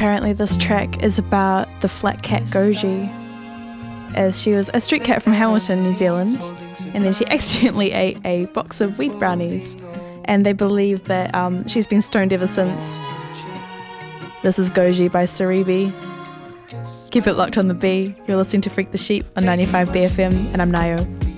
apparently this track is about the flat cat Goji, as she was a street cat from Hamilton, New Zealand, and then she accidentally ate a box of wheat brownies, and they believe that she's been stoned ever since. This is Goji by Saribi. Keep it locked on the B. You're listening to Freak the Sheep on 95 BFM, and I'm Nayo.